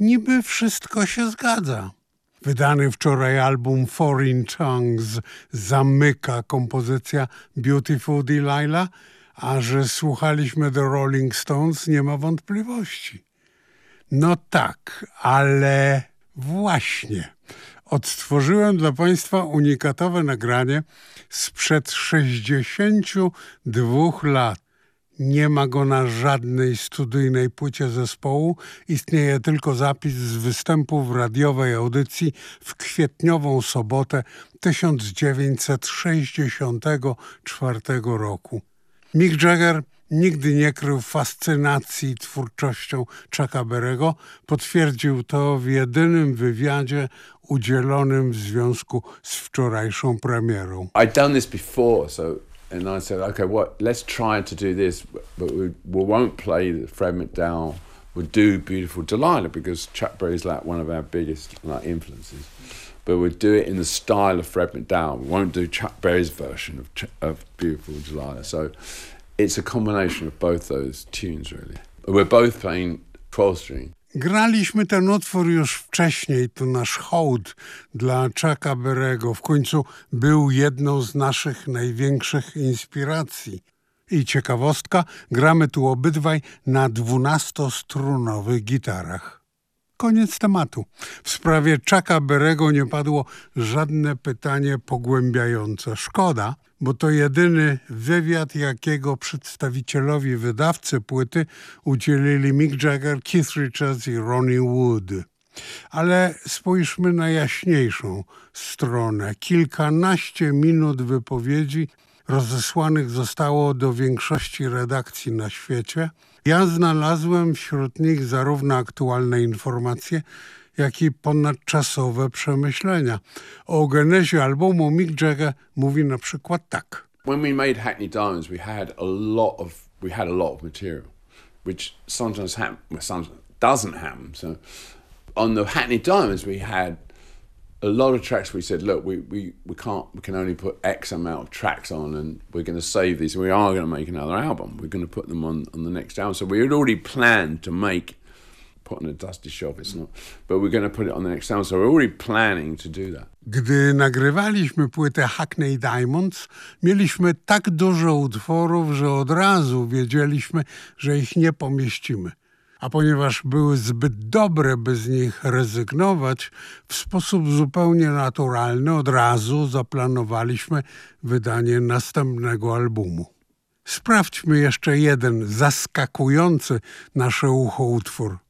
niby wszystko się zgadza. Wydany wczoraj album Foreign Tongues zamyka kompozycja Beautiful Delilah, a że słuchaliśmy The Rolling Stones, nie ma wątpliwości. No tak, ale właśnie odtworzyłem dla Państwa unikatowe nagranie sprzed 62 lat. Nie ma go na żadnej studyjnej płycie zespołu. Istnieje tylko zapis z występu w radiowej audycji w kwietniową sobotę 1964 roku. Mick Jagger nigdy nie krył fascynacji twórczością Chucka Berry'ego. Potwierdził to w jedynym wywiadzie udzielonym w związku z wczorajszą premierą. I'd done this before, and I said, okay, let's try to do this, but we won't play the Fred McDowell. We'll do Beautiful Delilah because Chuck Berry's like one of our biggest influences. But we'll do it in the style of Fred McDowell. We won't do Chuck Berry's version of Beautiful Delilah. So it's a combination of both those tunes, really. We're both playing 12-string. Graliśmy ten utwór już wcześniej, to nasz hołd dla Chucka Berry'ego. W końcu był jedną z naszych największych inspiracji. I ciekawostka, gramy tu obydwaj na 12-strunowych gitarach. Koniec tematu. W sprawie Chucka Berry'ego nie padło żadne pytanie pogłębiające. Szkoda, bo to jedyny wywiad, jakiego przedstawicielowi wydawcy płyty udzielili Mick Jagger, Keith Richards i Ronnie Wood. Ale spójrzmy na jaśniejszą stronę. Kilkanaście minut wypowiedzi rozesłanych zostało do większości redakcji na świecie. Ja znalazłem wśród nich zarówno aktualne informacje, jak i ponadczasowe przemyślenia. O genezie albumu Mick Jagger mówi na przykład tak. When we made Hackney Diamonds, we had a lot of material, which sometimes doesn't happen. So on the Hackney Diamonds, we had a lot of tracks. We said, look, we can only put X amount of tracks on, and we're going to save these. We are going to make another album. We're going to put them on the next album. So we had already planned to put on a dusty shelf, it's not, but we're going to put it on the next album. So we're already planning to do that. Gdy nagrywaliśmy płytę Hackney Diamonds, mieliśmy tak dużo utworów, że od razu wiedzieliśmy, że ich nie pomieścimy. A ponieważ były zbyt dobre, by z nich rezygnować, w sposób zupełnie naturalny od razu zaplanowaliśmy wydanie następnego albumu. Sprawdźmy jeszcze jeden zaskakujący nasze ucho utwór.